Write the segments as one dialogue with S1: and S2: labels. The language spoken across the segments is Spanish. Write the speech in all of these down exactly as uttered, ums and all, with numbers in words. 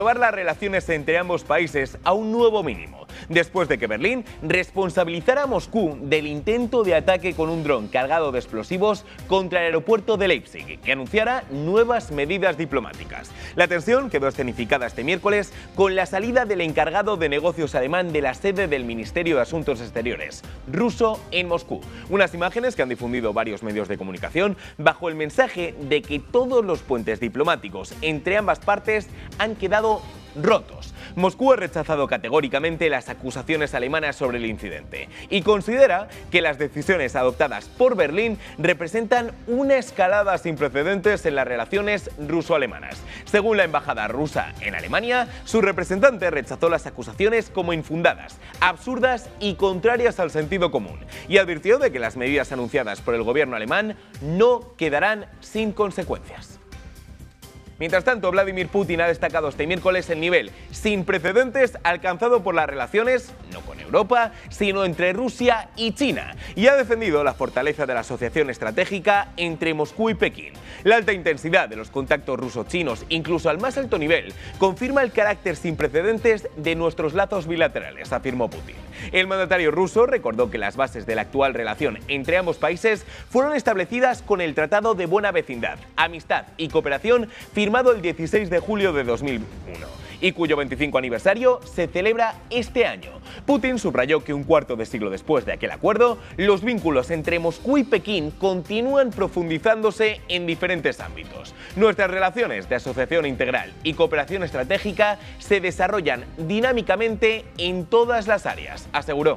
S1: Llevar las relaciones entre ambos países a un nuevo mínimo, después de que Berlín responsabilizara a Moscú del intento de ataque con un dron cargado de explosivos contra el aeropuerto de Leipzig, que anunciara nuevas medidas diplomáticas. La tensión quedó escenificada este miércoles con la salida del encargado de negocios alemán de la sede del Ministerio de Asuntos Exteriores, ruso, en Moscú. Unas imágenes que han difundido varios medios de comunicación bajo el mensaje de que todos los puentes diplomáticos entre ambas partes han quedado rotos. Moscú ha rechazado categóricamente las acusaciones alemanas sobre el incidente y considera que las decisiones adoptadas por Berlín representan una escalada sin precedentes en las relaciones ruso-alemanas. Según la embajada rusa en Alemania, su representante rechazó las acusaciones como infundadas, absurdas y contrarias al sentido común, y advirtió de que las medidas anunciadas por el gobierno alemán no quedarán sin consecuencias. Mientras tanto, Vladimir Putin ha destacado este miércoles el nivel sin precedentes alcanzado por las relaciones, no con Europa, sino entre Rusia y China, y ha defendido la fortaleza de la asociación estratégica entre Moscú y Pekín. La alta intensidad de los contactos ruso-chinos, incluso al más alto nivel, confirma el carácter sin precedentes de nuestros lazos bilaterales, afirmó Putin. El mandatario ruso recordó que las bases de la actual relación entre ambos países fueron establecidas con el Tratado de Buena Vecindad, Amistad y Cooperación firmado el dieciséis de julio de dos mil uno y cuyo veinticinco aniversario se celebra este año. Putin subrayó que un cuarto de siglo después de aquel acuerdo, los vínculos entre Moscú y Pekín continúan profundizándose en diferentes ámbitos. Nuestras relaciones de asociación integral y cooperación estratégica se desarrollan dinámicamente en todas las áreas, aseguró.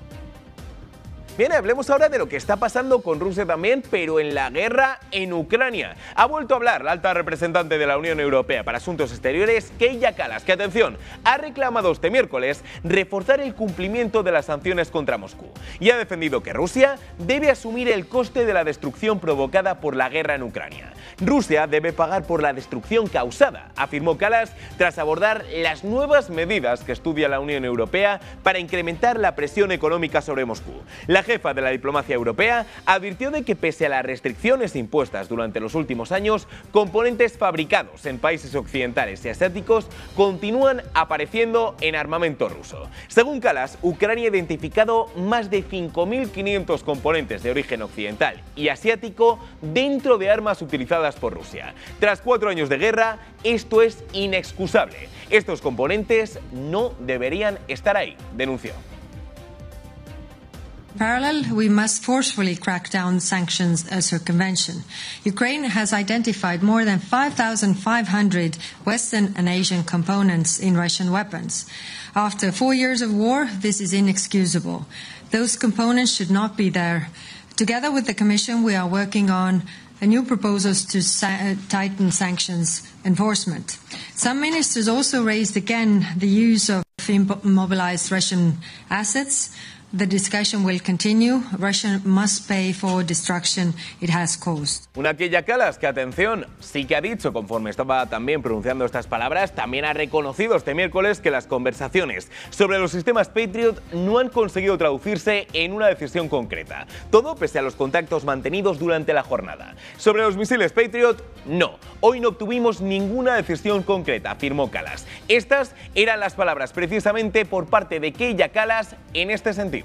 S1: Bien, hablemos ahora de lo que está pasando con Rusia también, pero en la guerra en Ucrania. Ha vuelto a hablar la alta representante de la Unión Europea para Asuntos Exteriores, Kaja Kallas, que, atención, ha reclamado este miércoles reforzar el cumplimiento de las sanciones contra Moscú y ha defendido que Rusia debe asumir el coste de la destrucción provocada por la guerra en Ucrania. Rusia debe pagar por la destrucción causada, afirmó Kallas, tras abordar las nuevas medidas que estudia la Unión Europea para incrementar la presión económica sobre Moscú. La jefa de la diplomacia europea advirtió de que, pese a las restricciones impuestas durante los últimos años, componentes fabricados en países occidentales y asiáticos continúan apareciendo en armamento ruso. Según Kallas, Ucrania ha identificado más de cinco mil quinientos componentes de origen occidental y asiático dentro de armas utilizadas por Rusia. Tras cuatro años de guerra, esto es inexcusable. Estos componentes no deberían estar ahí, denunció.
S2: In parallel, we must forcefully crack down sanctions and circumvention. Ukraine has identified more than five thousand five hundred Western and Asian components in Russian weapons. After four years of war, this is inexcusable. Those components should not be there. Together with the Commission, we are working on new proposals to sa- tighten sanctions enforcement. Some ministers also raised again the use of immobilized Russian assets. The discussion will continue. Russia must pay for destruction it has caused.
S1: Una Kaja Kallas que, atención, sí que ha dicho, conforme estaba también pronunciando estas palabras, también ha reconocido este miércoles que las conversaciones sobre los sistemas Patriot no han conseguido traducirse en una decisión concreta. Todo pese a los contactos mantenidos durante la jornada. Sobre los misiles Patriot, no. Hoy no obtuvimos ninguna decisión concreta, afirmó Kallas. Estas eran las palabras precisamente por parte de Kaja Kallas en este sentido.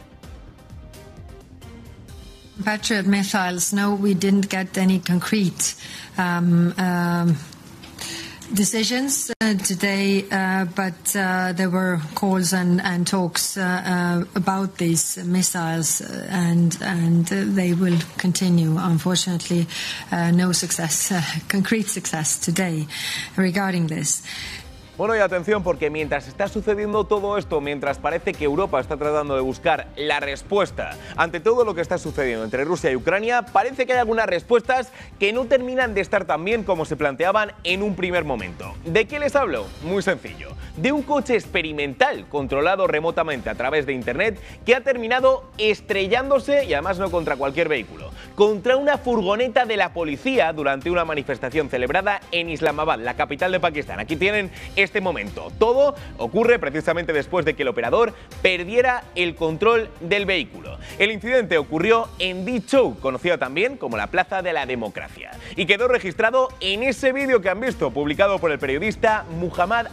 S2: Patriot missiles, no, we didn't get any concrete um, um, decisions uh, today, uh, but uh, there were calls and, and talks uh, uh, about these missiles, uh, and and uh, they will continue. Unfortunately, uh, no success, uh, concrete success today regarding this.
S1: Bueno, y atención, porque mientras está sucediendo todo esto, mientras parece que Europa está tratando de buscar la respuesta ante todo lo que está sucediendo entre Rusia y Ucrania, parece que hay algunas respuestas que no terminan de estar tan bien como se planteaban en un primer momento. ¿De qué les hablo? Muy sencillo. De un coche experimental controlado remotamente a través de Internet que ha terminado estrellándose, y además no contra cualquier vehículo, contra una furgoneta de la policía durante una manifestación celebrada en Islamabad, la capital de Pakistán. Aquí tienen este momento. Todo ocurre precisamente después de que el operador perdiera el control del vehículo. El incidente ocurrió en D-Chow, conocida también como la Plaza de la Democracia, y quedó registrado en ese vídeo que han visto, publicado por el periodista Muhammad